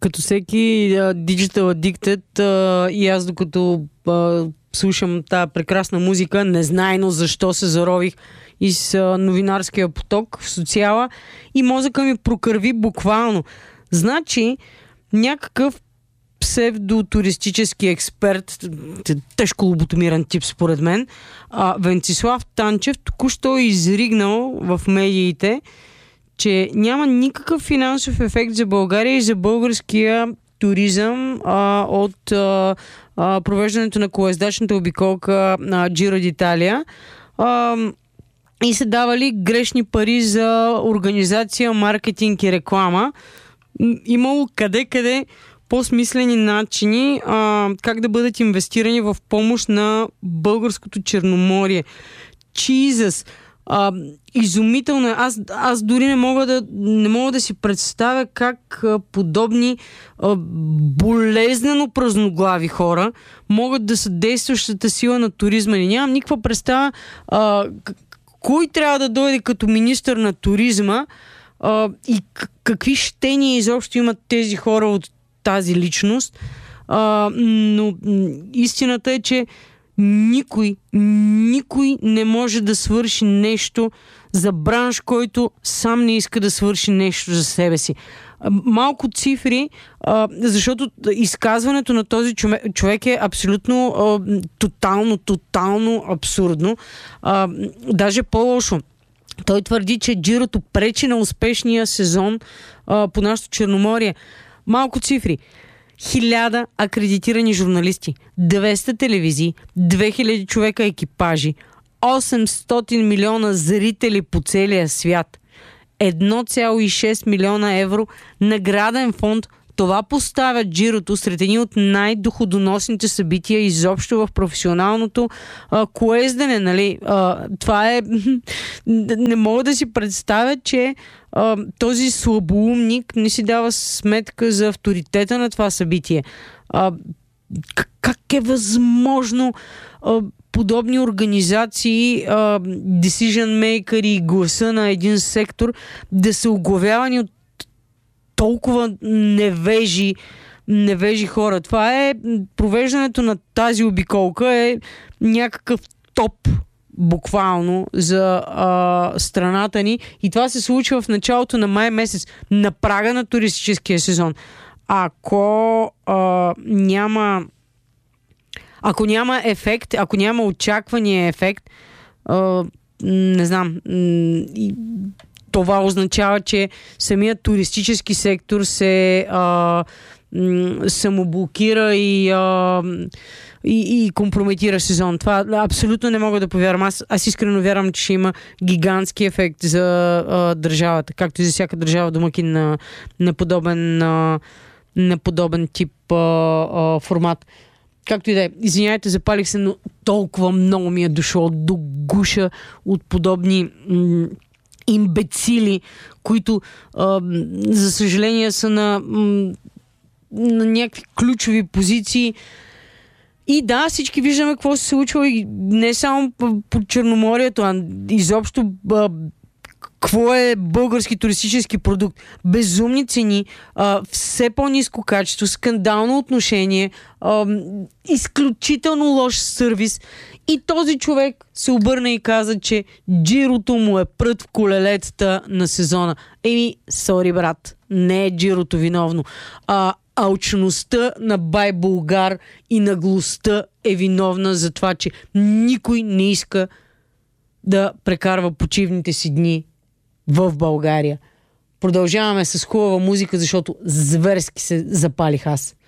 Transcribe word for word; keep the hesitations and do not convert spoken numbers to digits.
Като всеки uh, Digital Addicted uh, и аз докато uh, слушам тази прекрасна музика, незнайно защо се зарових из uh, новинарския поток в социала и мозъка ми прокърви буквално. Значи, някакъв псевдотуристически експерт, тежко лоботомиран тип според мен, а, Венцислав Танчев току-що е изригнал в медиите, че няма никакъв финансов ефект за България и за българския туризъм а, от а, а, провеждането на колоездачната обиколка на Джиро d'Italia. А, и се давали грешни пари за организация, маркетинг и реклама. Имало къде-къде по-смислени начини а, как да бъдат инвестирани в помощ на българското Черноморие. Jesus! А, изумително е. Аз, аз дори не мога да, не мога да си представя как а, подобни а, болезнено празноглави хора могат да са действащата сила на туризма. Не нямам никаква представа а, кой трябва да дойде като министър на туризма а, и к- какви щения изобщо имат тези хора от тази личност. А, но истината е, че никой, никой не може да свърши нещо за бранш, който сам не иска да свърши нещо за себе си. Малко цифри, а, защото изказването на този човек, човек е абсолютно а, тотално, тотално абсурдно. А, даже по-лошо. Той твърди, че Джирото пречи на успешния сезон а, по нашото Черноморие. Малко цифри. Хиляда акредитирани журналисти, двеста телевизии, две хиляди човека екипажи, осемстотин милиона зрители по целия свят, едно цяло и шест милиона евро награден фонд. Това поставя Джирото сред едни от най-доходоносните събития изобщо в професионалното а, колездене. Нали? А, това е... Не мога да си представя, че а, този слабоумник не си дава сметка за авторитета на това събитие. А, как е възможно а, подобни организации, а, decision maker и гласа на един сектор да са оглавявани от толкова невежи, невежи хора. Това е провеждането на тази обиколка е някакъв топ буквално за а, страната ни и това се случва в началото на май месец, на прага на туристическия сезон. Ако а, няма ако няма ефект, ако няма очаквания ефект, а, не знам, и това означава, че самият туристически сектор се а, м, самоблокира и, а, и, и компрометира сезон. Това абсолютно не мога да повярвам. Аз, аз искрено вярвам, че ще има гигантски ефект за а, държавата, както и за всяка държава домакин на, на, подобен, а, на подобен тип а, а, формат. Както и да е. Извинявайте, запалих се, но толкова много ми е дошло до гуша от подобни м- имбецили, които а, за съжаление са на, м, на някакви ключови позиции. И да, всички виждаме какво се случва и не само по, по Черноморието, а изобщо а, какво е български туристически продукт. Безумни цени, а, все по-ниско качество, скандално отношение, а, изключително лош сервис. И този човек се обърна и каза, че Джирото му е прът в колелетата на сезона. Еми, сори брат, не е Джирото виновно. А алчността на Бай Булгар и наглостта е виновна за това, че никой не иска да прекарва почивните си дни в България. Продължаваме с хубава музика, защото зверски се запалих аз.